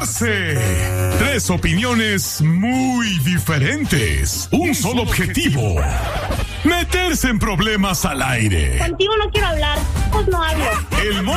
¡Pelearse! 3 opiniones muy diferentes. Un solo objetivo. Meterse en problemas al aire. Contigo no quiero hablar, pues no hablo. El